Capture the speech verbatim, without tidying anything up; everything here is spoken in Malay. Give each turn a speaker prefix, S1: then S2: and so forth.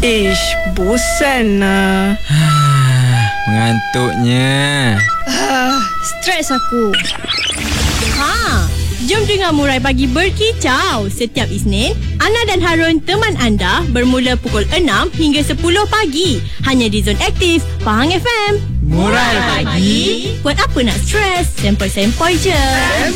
S1: Ish, bosan lah.
S2: Mengantuknya.
S3: Ah, stres aku.
S4: Ha, jom dengar Murai Pagi berkicau setiap Isnin. Ana dan Harun teman anda bermula pukul enam hingga sepuluh pagi. Hanya di Zon Aktif, Pahang F M.
S2: Murai Pagi.
S4: Buat apa nak stres? Sempoi-sempoi je.